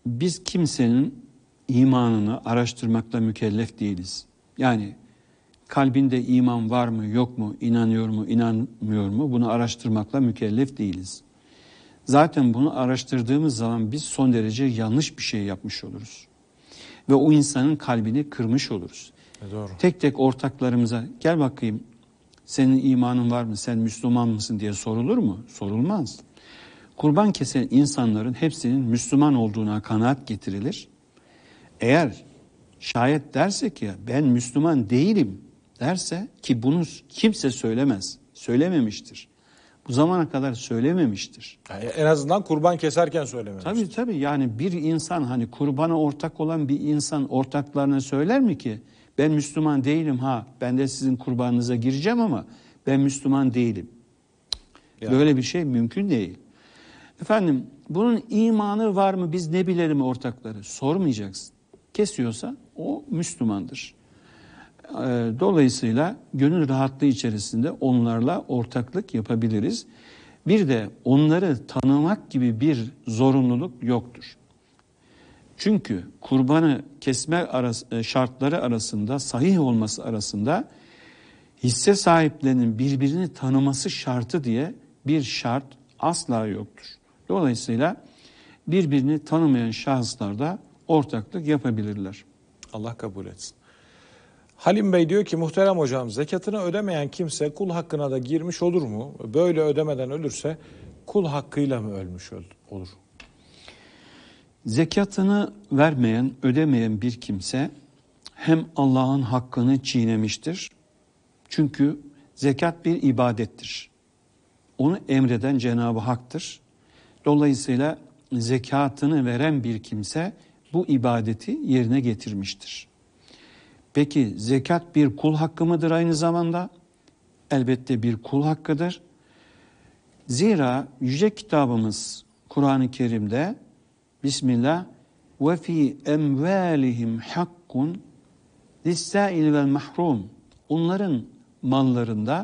biz kimsenin imanını araştırmakla mükellef değiliz. Yani kalbinde iman var mı yok mu, inanıyor mu inanmıyor mu, bunu araştırmakla mükellef değiliz. Zaten bunu araştırdığımız zaman biz son derece yanlış bir şey yapmış oluruz. Ve o insanın kalbini kırmış oluruz. Doğru. Tek tek ortaklarımıza gel bakayım senin imanın var mı, sen Müslüman mısın diye sorulur mu? Sorulmaz. Kurban kesen insanların hepsinin Müslüman olduğuna kanaat getirilir. Eğer şayet derse ki ben Müslüman değilim derse, ki bunu kimse söylemez, söylememiştir. Bu zamana kadar söylememiştir. Yani en azından kurban keserken söylememiştir. Tabii yani bir insan, hani kurbana ortak olan bir insan ortaklarına söyler mi ki ben Müslüman değilim, ben de sizin kurbanınıza gireceğim ama ben Müslüman değilim. Yani. Böyle bir şey mümkün değil. Efendim bunun imanı var mı, biz ne bilelim ortakları, sormayacaksın. Kesiyorsa o Müslümandır. Dolayısıyla gönül rahatlığı içerisinde onlarla ortaklık yapabiliriz. Bir de onları tanımak gibi bir zorunluluk yoktur. Çünkü kurbanı kesme şartları arasında, sahih olması arasında hisse sahiplerinin birbirini tanıması şartı diye bir şart asla yoktur. Dolayısıyla birbirini tanımayan şahıslar da ortaklık yapabilirler. Allah kabul etsin. Halim Bey diyor ki muhterem hocam, zekatını ödemeyen kimse kul hakkına da girmiş olur mu? Böyle ödemeden ölürse kul hakkıyla mı ölmüş olur? Zekatını vermeyen, ödemeyen bir kimse hem Allah'ın hakkını çiğnemiştir. Çünkü zekat bir ibadettir. Onu emreden Cenab-ı Hak'tır. Dolayısıyla zekatını veren bir kimse bu ibadeti yerine getirmiştir. Peki zekat bir kul hakkı mıdır aynı zamanda? Elbette bir kul hakkıdır. Zira yüce kitabımız Kur'an-ı Kerim'de Bismillah ve fi emvalihim hakkun lis-sâil vel mahrum. Onların mallarında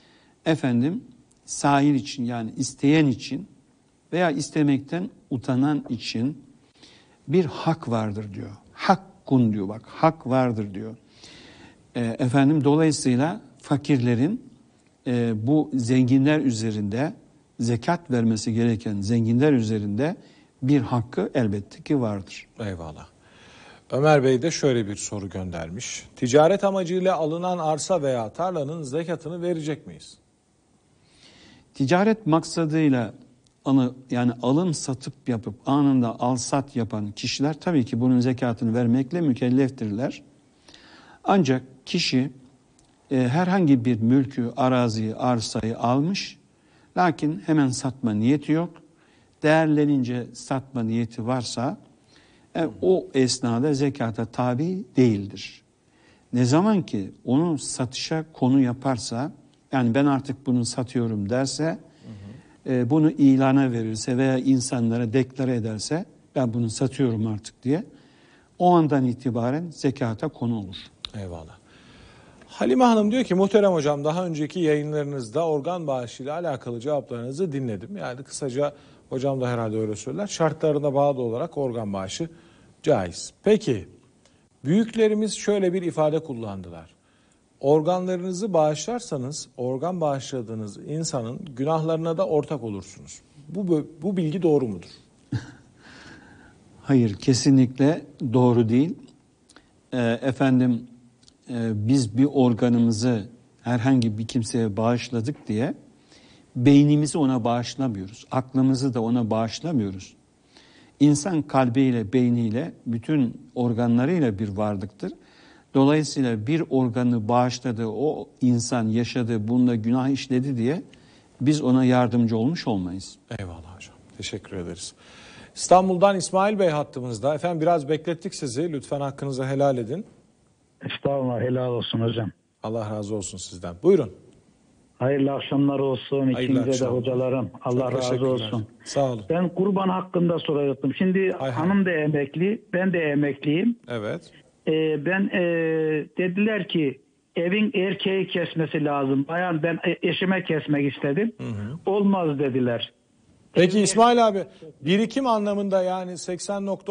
sail için, yani isteyen için veya istemekten utanan için bir hak vardır diyor. Hakkun diyor, bak hak vardır diyor. Dolayısıyla fakirlerin bu zenginler üzerinde, zekat vermesi gereken zenginler üzerinde bir hakkı elbette ki vardır. Eyvallah. Ömer Bey de şöyle bir soru göndermiş. Ticaret amacıyla alınan arsa veya tarlanın zekatını verecek miyiz? Ticaret maksadıyla yani alım satıp yapıp anında al sat yapan kişiler tabii ki bunun zekatını vermekle mükelleftirler. Ancak kişi herhangi bir mülkü, araziyi, arsayı almış, lakin hemen satma niyeti yok. Değerlenince satma niyeti varsa o esnada zekata tabi değildir. Ne zaman ki onu satışa konu yaparsa, yani ben artık bunu satıyorum derse, bunu ilana verirse veya insanlara deklare ederse ben bunu satıyorum artık diye, o andan itibaren zekata konu olur. Eyvallah. Halime Hanım diyor ki muhterem hocam, daha önceki yayınlarınızda organ bağışıyla alakalı cevaplarınızı dinledim. Yani kısaca hocam da herhalde öyle söyler. Şartlarına bağlı olarak organ bağışı caiz. Peki büyüklerimiz şöyle bir ifade kullandılar. Organlarınızı bağışlarsanız organ bağışladığınız insanın günahlarına da ortak olursunuz. Bu bilgi doğru mudur? Hayır, kesinlikle doğru değil. Biz bir organımızı herhangi bir kimseye bağışladık diye beynimizi ona bağışlamıyoruz. Aklımızı da ona bağışlamıyoruz. İnsan kalbiyle, beyniyle, bütün organlarıyla bir varlıktır. Dolayısıyla bir organı bağışladı, o insan yaşadı, bunda günah işledi diye biz ona yardımcı olmuş olmayız. Eyvallah hocam. Teşekkür ederiz. İstanbul'dan İsmail Bey hattımızda. Efendim biraz beklettik sizi. Lütfen hakkınızı helal edin. Estağfurullah, helal olsun hocam. Allah razı olsun sizden. Buyurun. Hayırlı akşamlar olsun. İkinize de hocalarım. Allah razı olsun. Sağ olun. Ben kurban hakkında soracaktım. Şimdi hanım da emekli, ben de emekliyim. Evet. Dediler ki evin erkeği kesmesi lazım. Bayan, ben eşime kesmek istedim. Olmaz dediler. Peki İsmail abi, birikim anlamında yani 80